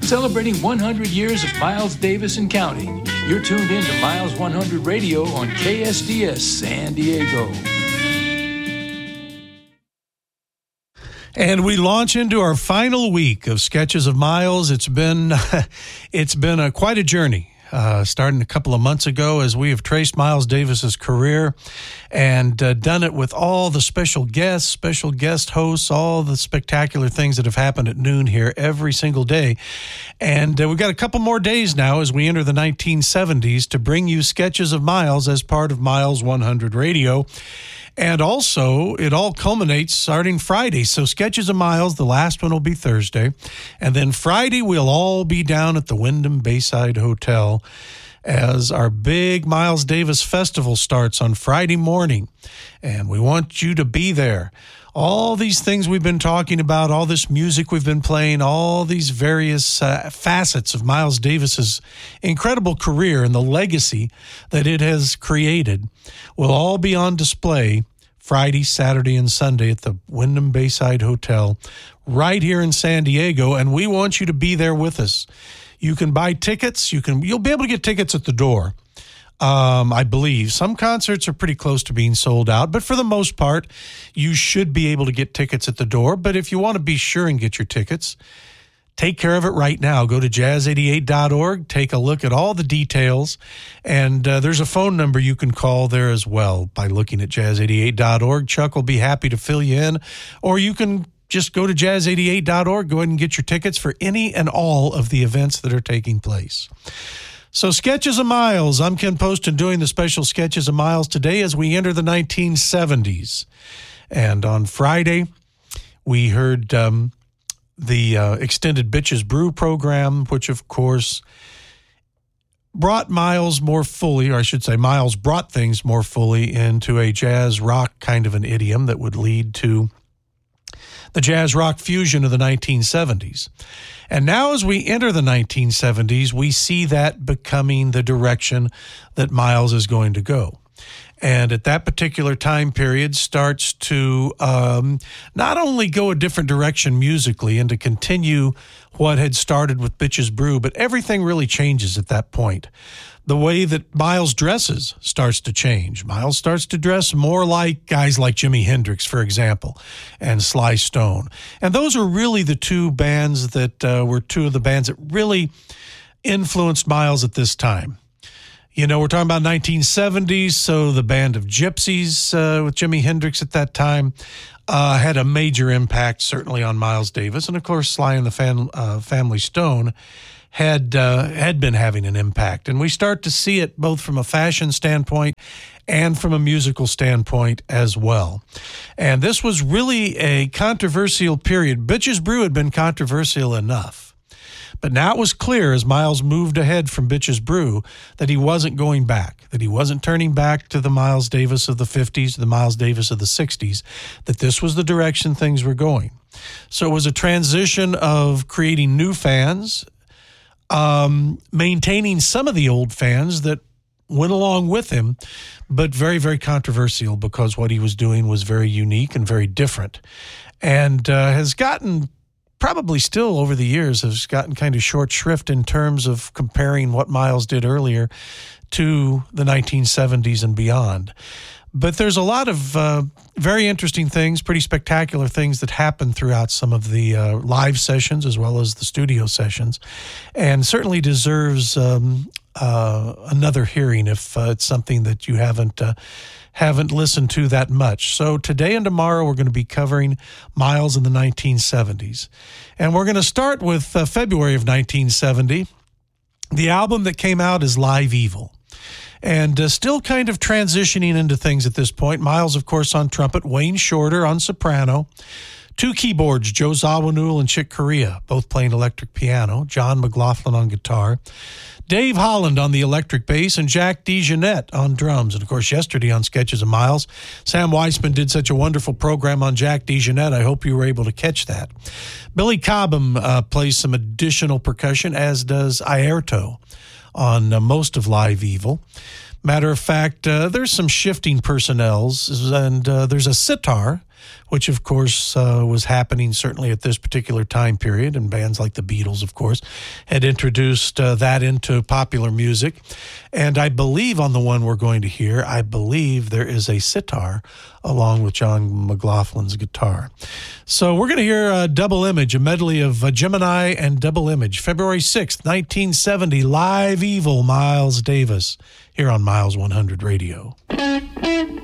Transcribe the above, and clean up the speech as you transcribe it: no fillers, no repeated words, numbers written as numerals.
Celebrating 100 years of Miles Davis and counting. You're tuned in to Miles 100 Radio on KSDS San Diego. And we launch into our final week of Sketches of Miles. It's been quite a journey. Starting a couple of months ago as we have traced Miles Davis's career and done it with all the special guest hosts, all the spectacular things that have happened at noon here every single day. And we've got a couple more days now as we enter the 1970s to bring you Sketches of Miles as part of Miles 100 Radio. And also, it all culminates starting Friday. So Sketches of Miles, the last one will be Thursday. And then Friday, we'll all be down at the Wyndham Bayside Hotel as our big Miles Davis Festival starts on Friday morning. And we want you to be there. All these things we've been talking about, all this music we've been playing, all these various facets of Miles Davis's incredible career and the legacy that it has created will all be on display Friday, Saturday, and Sunday at the Wyndham Bayside Hotel right here in San Diego, and we want you to be there with us. You can buy tickets. You'll be able to get tickets at the door. I believe some concerts are pretty close to being sold out, but for the most part, you should be able to get tickets at the door. But if you want to be sure and get your tickets, take care of it right now. Go to jazz88.org, take a look at all the details, and there's a phone number you can call there as well by looking at jazz88.org. Chuck will be happy to fill you in, or you can just go to jazz88.org, go ahead and get your tickets for any and all of the events that are taking place. So Sketches of Miles, I'm Ken Poston doing the special Sketches of Miles today as we enter the 1970s. And on Friday, we heard the extended Bitches Brew program, which of course brought Miles more fully, or I should say Miles brought things more fully into a jazz rock kind of an idiom that would lead to the jazz rock fusion of the 1970s. And now as we enter the 1970s, we see that becoming the direction that Miles is going to go. And at that particular time period starts to not only go a different direction musically and to continue what had started with Bitches Brew, but everything really changes at that point. The way that Miles dresses starts to change. Miles starts to dress more like guys like Jimi Hendrix, for example, and Sly Stone. And those are really the two bands that were two of the bands that really influenced Miles at this time. You know, we're talking about 1970s, so the band of Gypsies with Jimi Hendrix at that time had a major impact, certainly on Miles Davis. And, of course, Sly and the Family Stone had been having an impact. And we start to see it both from a fashion standpoint and from a musical standpoint as well. And this was really a controversial period. Bitches Brew had been controversial enough. But now it was clear as Miles moved ahead from Bitches Brew that he wasn't going back, that he wasn't turning back to the Miles Davis of the 50s, the Miles Davis of the 60s, that this was the direction things were going. So it was a transition of creating new fans, maintaining some of the old fans that went along with him, but very, very controversial because what he was doing was very unique and very different, and has gotten, probably still over the years, has gotten kind of short shrift in terms of comparing what Miles did earlier to the 1970s and beyond. But there's a lot of very interesting things, pretty spectacular things that happen throughout some of the live sessions as well as the studio sessions, and certainly deserves another hearing if it's something that you haven't listened to that much. So today and tomorrow we're going to be covering Miles in the 1970s. And we're going to start with February of 1970. The album that came out is Live Evil. And still kind of transitioning into things at this point. Miles, of course, on trumpet. Wayne Shorter on soprano. Two keyboards, Joe Zawinul and Chick Corea, both playing electric piano. John McLaughlin on guitar. Dave Holland on the electric bass, and Jack DeJohnette on drums. And, of course, yesterday on Sketches of Miles, Sam Weissman did such a wonderful program on Jack DeJohnette. I hope you were able to catch that. Billy Cobham plays some additional percussion, as does Airto on most of Live Evil. Matter of fact, there's some shifting personnels, and there's a sitar which of course was happening certainly at this particular time period, and bands like the Beatles, of course, had introduced that into popular music. And I believe on the one we're going to hear, I believe there is a sitar along with John McLaughlin's guitar. So we're going to hear Double Image, a medley of Gemini and Double Image. February 6th, 1970, Live Evil, Miles Davis, here on Miles 100 Radio.